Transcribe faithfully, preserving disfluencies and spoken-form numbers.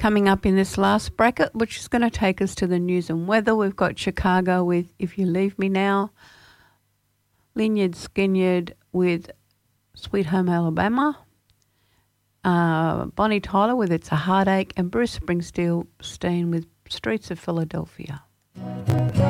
Coming up in this last bracket, which is going to take us to the news and weather, we've got Chicago with If You Leave Me Now, Lynyrd Skynyrd with Sweet Home Alabama, uh, Bonnie Tyler with It's a Heartache, and Bruce Springsteen with Streets of Philadelphia.